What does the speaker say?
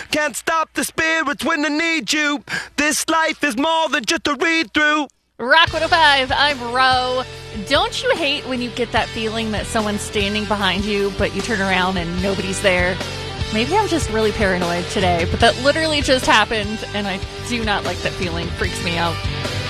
Can't stop the spirits when I need you. This life is more than just a read-through. Rock 105, I'm Ro. Don't you hate when you get that feeling that someone's standing behind you, but you turn around and nobody's there? Maybe I'm just really paranoid today, but that literally just happened, and I do not like that feeling. Freaks me out.